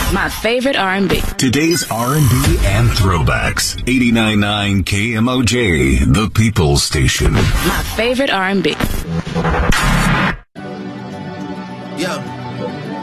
My favorite R&B. Today's R&B and throwbacks. 89.9 KMOJ, the People's Station. My favorite R&B. Yeah.